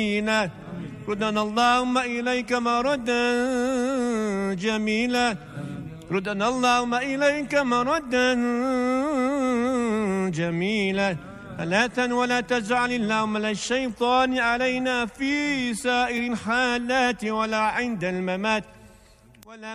ردنا اللهم إليك مردا جميلا ردنا اللهم إليك مردا جميلا لا ولا تجعل اللهم للشيطان علينا في سائر الحالات ولا عند الممات